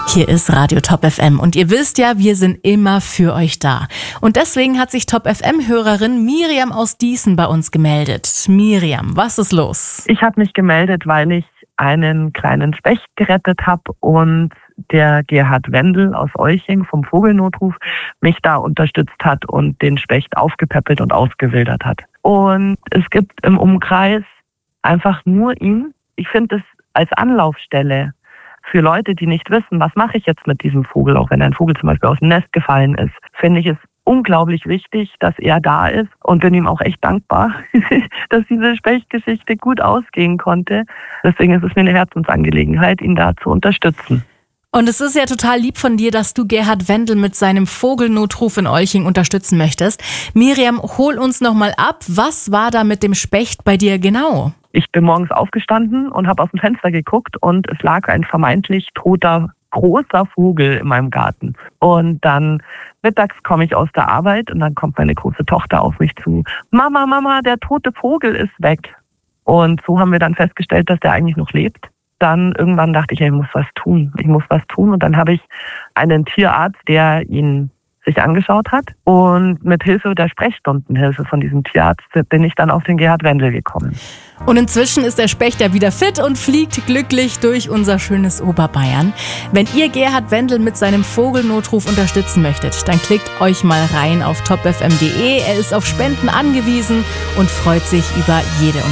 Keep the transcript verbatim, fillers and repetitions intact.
Hier ist Radio Top F M und ihr wisst ja, wir sind immer für euch da. Und deswegen hat sich Top F M-Hörerin Miriam aus Dießen bei uns gemeldet. Miriam, was ist los? Ich habe mich gemeldet, weil ich einen kleinen Specht gerettet habe und der Gerhard Wendel aus Olching vom Vogelnotruf mich da unterstützt hat und den Specht aufgepäppelt und ausgewildert hat. Und es gibt im Umkreis einfach nur ihn. Ich finde es als Anlaufstelle für Leute, die nicht wissen, was mache ich jetzt mit diesem Vogel, auch wenn ein Vogel zum Beispiel aus dem Nest gefallen ist, finde ich es unglaublich wichtig, dass er da ist und bin ihm auch echt dankbar, dass diese Spechtgeschichte gut ausgehen konnte. Deswegen ist es mir eine Herzensangelegenheit, ihn da zu unterstützen. Und es ist ja total lieb von dir, dass du Gerhard Wendel mit seinem Vogelnotruf in Olching unterstützen möchtest. Miriam, hol uns nochmal ab. Was war da mit dem Specht bei dir genau? Ich bin morgens aufgestanden und habe aus dem Fenster geguckt und es lag ein vermeintlich toter, großer Vogel in meinem Garten. Und dann mittags komme ich aus der Arbeit und dann kommt meine große Tochter auf mich zu. Mama, Mama, der tote Vogel ist weg. Und so haben wir dann festgestellt, dass der eigentlich noch lebt. Dann irgendwann dachte ich, ich muss was tun. Ich muss was tun. Und dann habe ich einen Tierarzt, der ihn sich angeschaut hat. Und mit Hilfe der Sprechstundenhilfe von diesem Tierarzt bin ich dann auf den Gerhard Wendel gekommen. Und inzwischen ist der Specht ja wieder fit und fliegt glücklich durch unser schönes Oberbayern. Wenn ihr Gerhard Wendel mit seinem Vogelnotruf unterstützen möchtet, dann klickt euch mal rein auf top f m punkt d e. Er ist auf Spenden angewiesen und freut sich über jede Unterstützung.